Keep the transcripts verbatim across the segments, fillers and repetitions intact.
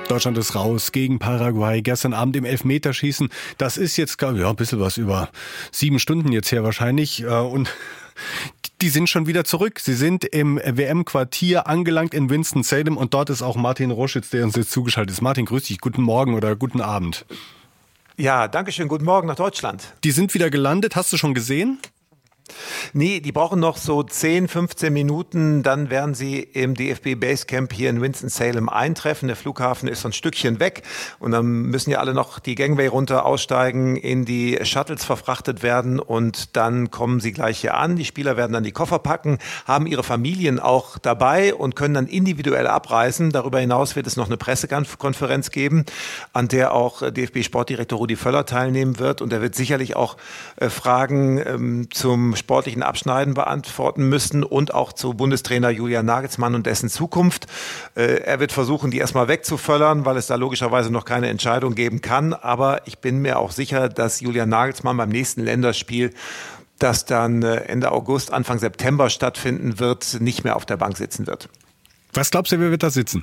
Deutschland ist raus gegen Paraguay. Gestern Abend im Elfmeterschießen. Das ist jetzt, ja, ein bisschen was über sieben Stunden jetzt her wahrscheinlich. Und die sind schon wieder zurück. Sie sind im W M-Quartier angelangt in Winston-Salem. Und dort ist auch Martin Roschitz, der uns jetzt zugeschaltet ist. Martin, grüß dich. Guten Morgen oder guten Abend. Ja, danke schön. Guten Morgen nach Deutschland. Die sind wieder gelandet. Hast du schon gesehen? Nee, die brauchen noch so zehn, fünfzehn Minuten, dann werden sie im D F B Basecamp hier in Winston-Salem eintreffen. Der Flughafen ist so ein Stückchen weg und dann müssen ja alle noch die Gangway runter aussteigen, in die Shuttles verfrachtet werden und dann kommen sie gleich hier an. Die Spieler werden dann die Koffer packen, haben ihre Familien auch dabei und können dann individuell abreisen. Darüber hinaus wird es noch eine Pressekonferenz geben, an der auch D F B-Sportdirektor Rudi Völler teilnehmen wird und er wird sicherlich auch äh, Fragen ähm, zum sportlichen Abschneiden beantworten müssen und auch zu Bundestrainer Julian Nagelsmann und dessen Zukunft. Äh, er wird versuchen, die erstmal wegzuföllern, weil es da logischerweise noch keine Entscheidung geben kann. Aber ich bin mir auch sicher, dass Julian Nagelsmann beim nächsten Länderspiel, das dann Ende August, Anfang September stattfinden wird, nicht mehr auf der Bank sitzen wird. Was glaubst du, wer wird da sitzen?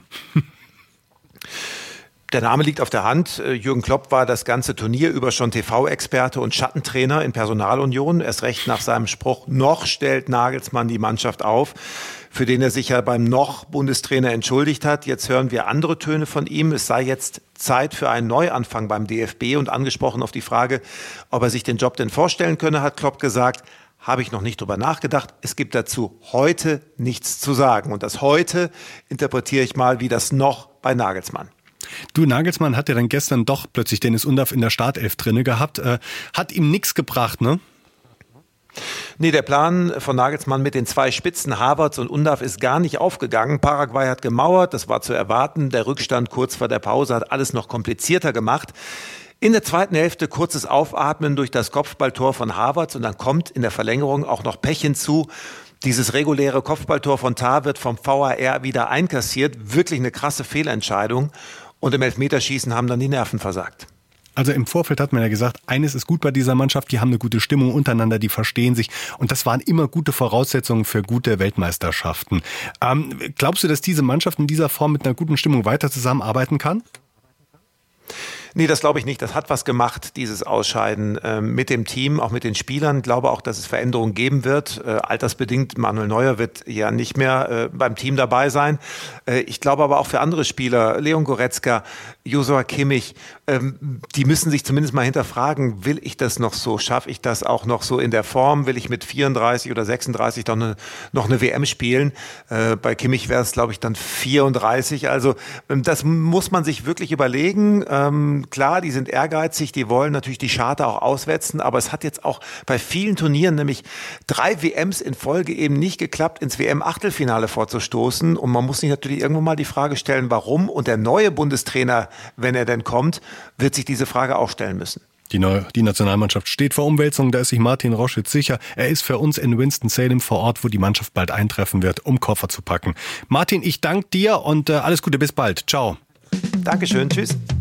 Der Name liegt auf der Hand. Jürgen Klopp war das ganze Turnier über schon T V-Experte und Schattentrainer in Personalunion. Erst recht nach seinem Spruch, noch stellt Nagelsmann die Mannschaft auf, für den er sich ja beim noch Bundestrainer entschuldigt hat. Jetzt hören wir andere Töne von ihm. Es sei jetzt Zeit für einen Neuanfang beim D F B. Und angesprochen auf die Frage, ob er sich den Job denn vorstellen könne, hat Klopp gesagt, habe ich noch nicht drüber nachgedacht. Es gibt dazu heute nichts zu sagen. Und das heute interpretiere ich mal wie das noch bei Nagelsmann. Du, Nagelsmann hat ja dann gestern doch plötzlich Dennis Undav in der Startelf drinne gehabt. Äh, hat ihm nichts gebracht, ne? Nee, der Plan von Nagelsmann mit den zwei Spitzen, Havertz und Undav, ist gar nicht aufgegangen. Paraguay hat gemauert, das war zu erwarten. Der Rückstand kurz vor der Pause hat alles noch komplizierter gemacht. In der zweiten Hälfte kurzes Aufatmen durch das Kopfballtor von Havertz und dann kommt in der Verlängerung auch noch Pech hinzu. Dieses reguläre Kopfballtor von Tah wird vom V A R wieder einkassiert. Wirklich eine krasse Fehlentscheidung. Und im Elfmeterschießen haben dann die Nerven versagt. Also im Vorfeld hat man ja gesagt, eines ist gut bei dieser Mannschaft, die haben eine gute Stimmung untereinander, die verstehen sich. Und das waren immer gute Voraussetzungen für gute Weltmeisterschaften. Ähm, glaubst du, dass diese Mannschaft in dieser Form mit einer guten Stimmung weiter zusammenarbeiten kann? Nee, das glaube ich nicht. Das hat was gemacht, dieses Ausscheiden äh, mit dem Team, auch mit den Spielern. Ich glaube auch, dass es Veränderungen geben wird. Äh, altersbedingt, Manuel Neuer wird ja nicht mehr äh, beim Team dabei sein. Äh, ich glaube aber auch für andere Spieler, Leon Goretzka, Joshua Kimmich, ähm, die müssen sich zumindest mal hinterfragen, will ich das noch so? Schaffe ich das auch noch so in der Form? Will ich mit vierunddreißig oder sechsunddreißig noch eine, noch eine W M spielen? Äh, bei Kimmich wäre es, glaube ich, dann vierunddreißig. Also ähm, das muss man sich wirklich überlegen. Ähm, Klar, die sind ehrgeizig, die wollen natürlich die Charta auch auswetzen, aber es hat jetzt auch bei vielen Turnieren, nämlich drei W Ms in Folge eben nicht geklappt, ins W M-Achtelfinale vorzustoßen. Und man muss sich natürlich irgendwann mal die Frage stellen, warum? Und der neue Bundestrainer, wenn er denn kommt, wird sich diese Frage auch stellen müssen. Die, neue, die Nationalmannschaft steht vor Umwälzung, da ist sich Martin Roschitz sicher. Er ist für uns in Winston-Salem vor Ort, wo die Mannschaft bald eintreffen wird, um Koffer zu packen. Martin, ich danke dir und äh, alles Gute, bis bald. Ciao. Dankeschön, tschüss.